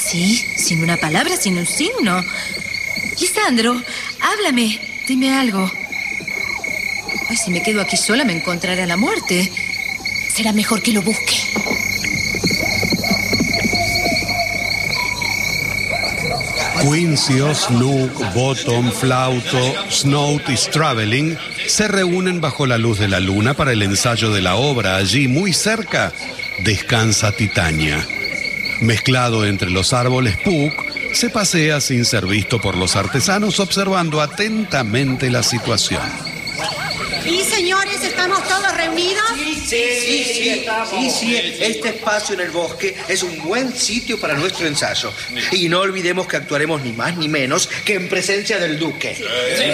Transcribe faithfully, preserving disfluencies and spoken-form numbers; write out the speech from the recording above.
Sí, sin una palabra, sin un signo. Lisandro, háblame, dime algo. Ay, si me quedo aquí sola me encontrará la muerte. Será mejor que lo busque. Quincio, Snook, Bottom, Flauto, Snout y Straveling se reúnen bajo la luz de la luna para el ensayo de la obra. Allí, muy cerca, descansa Titania. Mezclado entre los árboles, Puck se pasea sin ser visto por los artesanos, observando atentamente la situación. ¿Y señores, estamos todos reunidos? Sí, sí, sí, sí, sí, sí, este espacio en el bosque es un buen sitio para nuestro ensayo. Y no olvidemos que actuaremos ni más ni menos que en presencia del duque.